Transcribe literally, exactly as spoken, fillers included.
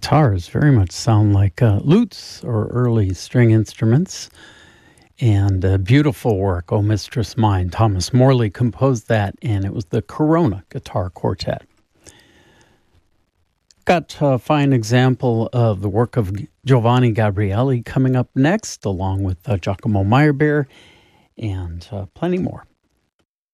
guitars very much sound like uh, lutes or early string instruments. And uh, beautiful work, Oh Mistress Mine. Thomas Morley composed that, and it was the Corona Guitar Quartet. Got a fine example of the work of Giovanni Gabrieli coming up next, along with uh, Giacomo Meyerbeer, and uh, plenty more.